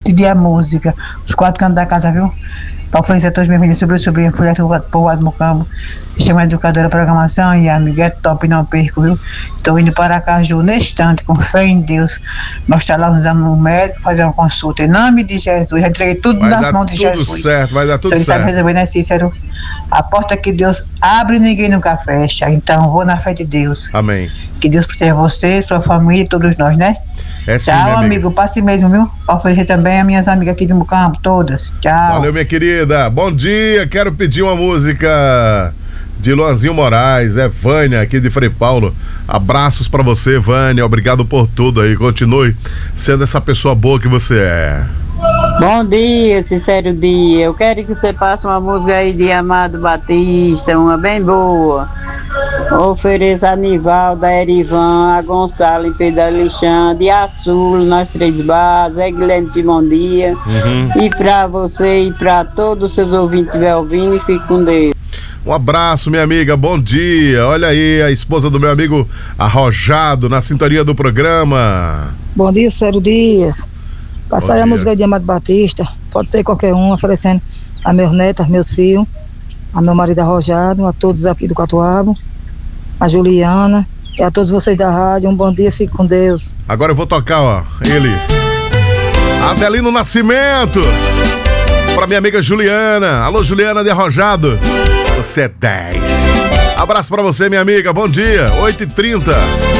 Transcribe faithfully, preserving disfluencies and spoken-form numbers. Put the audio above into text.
pedir a música, os quatro cantos da casa, viu? Para oferecer a todos os meus meninos, sobre o sobrinho, fui povoado Mocambo, se chama Educadora Programação, e a amiga é top, não perco, viu? Estou indo para Caju neste instante, com fé em Deus, mostrar lá nos exames no médico, fazer uma consulta, em nome de Jesus, já entreguei tudo vai nas mãos de Jesus. Vai dar tudo certo, vai dar tudo certo. Ele sabe resolver, né, Cícero? A porta que Deus abre, ninguém nunca fecha, então vou na fé de Deus. Amém. Que Deus proteja você, sua família e todos nós, né? É sim, tchau, amigo, passe mesmo, viu? Para oferecer também as minhas amigas aqui do Mucambo, todas. Tchau. Valeu, minha querida. Bom dia, quero pedir uma música de Luanzinho Moraes, é Vânia, aqui de Frei Paulo. Abraços pra você, Vânia, obrigado por tudo aí, continue sendo essa pessoa boa que você é. Bom dia, sincero dia. Eu quero que você passe uma música aí de Amado Batista, uma bem boa. Ofereça a Nivalda, a Erivan, a Gonçalo, em Pedro Alexandre, a Sul, nós três bases, a Guilherme Simondia. Uhum. E pra você e pra todos os seus ouvintes que estiver ouvindo, e fique com Deus. Um abraço, minha amiga, bom dia. Olha aí a esposa do meu amigo Arrojado na sintonia do programa. Bom dia, Célio Dias. Passa aí a música de Amado Batista, pode ser qualquer um, oferecendo a meus netos, a meus filhos, a meu marido Arrojado, a todos aqui do Catuabo, a Juliana e a todos vocês da rádio. Um bom dia, fique com Deus. Agora eu vou tocar, ó, ele, Adelino Nascimento, pra minha amiga Juliana. Alô, Juliana de Arrojado, você é dez. Abraço pra você, minha amiga, bom dia, oito e trinta.